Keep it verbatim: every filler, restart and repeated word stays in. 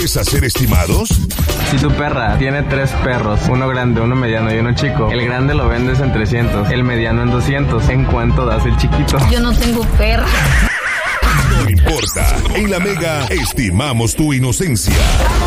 interesa ser estimados? Si tu perra tiene tres perros, uno grande, uno mediano y uno chico, el grande lo vendes en trescientos, el mediano en doscientos. ¿En cuánto das el chiquito? Yo no tengo perra. No importa. En La Mega estimamos tu inocencia.